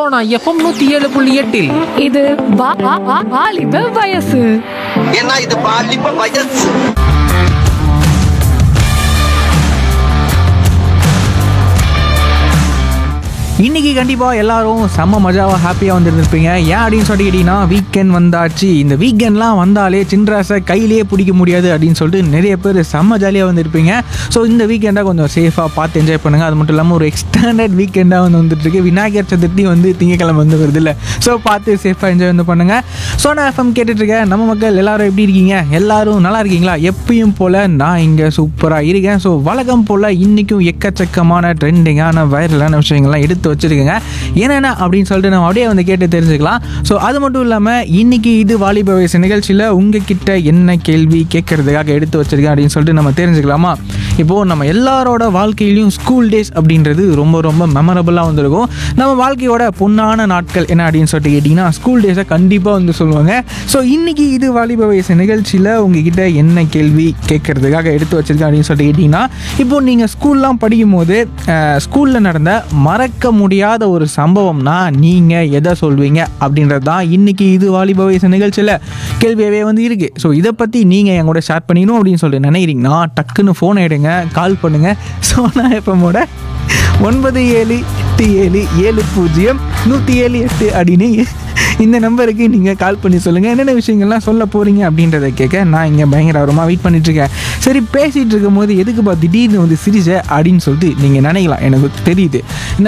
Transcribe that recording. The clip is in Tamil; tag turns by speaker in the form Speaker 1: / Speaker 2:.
Speaker 1: சோனா எஃப்எம் 107.8.
Speaker 2: இது வாலிப வயசு.
Speaker 3: ஏன்னா இது பாலிப்ப வயசு.
Speaker 4: இன்றைக்கி கண்டிப்பாக எல்லாரும் செம்ம மஜாவாக ஹாப்பியாக வந்துருந்துருப்பீங்க. ஏன் அப்படின்னு சொல்லிட்டு கேட்டிங்கன்னா, வீக்கெண்ட் வந்தாச்சு. இந்த வீக்கெண்ட்லாம் வந்தாலே சின்ராஸை கையிலேயே பிடிக்க முடியாது அப்படின்னு சொல்லிட்டு நிறைய பேர் செம்ம ஜாலியாக வந்துருப்பீங்க. ஸோ இந்த வீக்கெண்டாக கொஞ்சம் சேஃபாக பார்த்து என்ஜாய் பண்ணுங்கள். அது மட்டும் இல்லாமல் ஒரு எக்ஸ்டாண்டர்ட் வீக்கெண்டாக வந்துட்டுருக்கு. விநாயகர் சதுர்த்தி திங்கக்கிழமை வருது இல்லை. ஸோ பார்த்து சேஃபாக என்ஜாய் பண்ணுங்கள். சோனா எஃப்எம் கேட்டுட்ருக்கேன் நம்ம மக்கள் எல்லாரும் எப்படி இருக்கீங்க? எல்லாரும் நல்லா இருக்கீங்களா? எப்பயும் போல் நான் இங்கே சூப்பராக இருக்கேன். ஸோ வழக்கம் போல் இன்றைக்கும் எக்கச்சக்கமான ட்ரெண்டிங்கான வைரலான விஷயங்கள்லாம் எடுத்து வச்சிருக்கேங்க. என்னென்ன அப்படின்னு சொல்லிட்டு நம்ம அப்படியே கேட்டு தெரிஞ்சுக்கலாம். ஸோ அது மட்டும் இல்லாமல் இன்னைக்கு இது வாலிப வயசு நிகழ்ச்சியில் உங்ககிட்ட என்ன கேள்வி கேட்கறதுக்காக எடுத்து வச்சிருக்கேன் அப்படின்னு சொல்லிட்டு நம்ம தெரிஞ்சுக்கலாமா? இப்போது நம்ம எல்லாரோட வாழ்க்கையிலையும் ஸ்கூல் டேஸ் அப்படின்றது ரொம்ப ரொம்ப மெமரபுளாக வந்திருக்கும். நம்ம வாழ்க்கையோட பொன்னான நாட்கள் என்ன அப்படின்னு சொல்லிட்டு கேட்டிங்கன்னா ஸ்கூல் டேஸை கண்டிப்பாக சொல்லுவாங்க. ஸோ இன்றைக்கி இது வாலிப வயசு நிகழ்ச்சியில் உங்ககிட்ட என்ன கேள்வி கேட்கறதுக்காக எடுத்து வச்சிருக்கேன் அப்படின்னு சொல்லிட்டு கேட்டிங்கன்னா, இப்போது நீங்கள் ஸ்கூல்லாம் படிக்கும் போது ஸ்கூலில் நடந்த மறக்க முடியாத ஒரு சம்பவம்னா நீங்கள் எதை சொல்வீங்க அப்படின்றது தான் இன்றைக்கி இது வாலிப வயசு நிகழ்ச்சியில் கேள்வியாகவே இருக்குது. ஸோ இதை பற்றி நீங்கள் என் கூட ஷேர் பண்ணிக்கணும் அப்படின்னு சொல்லிட்டு நினைக்கிறீங்கன்னா டக்குன்னு ஃபோன் எடுங்க, கால் பண்ணுங்கள். சோனா எஃப்எம்மோட 9787700178 அப்படின்னு இந்த நம்பருக்கு நீங்கள் கால் பண்ணி சொல்லுங்கள் என்னென்ன விஷயங்கள்லாம் சொல்ல போகிறீங்க அப்படின்றத கேட்க நான் இங்கே பயங்கர ஆர்வமாக வெயிட் பண்ணிட்டுருக்கேன். சரி, பேசிகிட்டு இருக்கும் போது எதுக்குப்பா திடீர்னு சிரிச்ச அப்படின்னு சொல்லிட்டு நீங்கள் நினைக்கலாம். எனக்கு தெரியுது.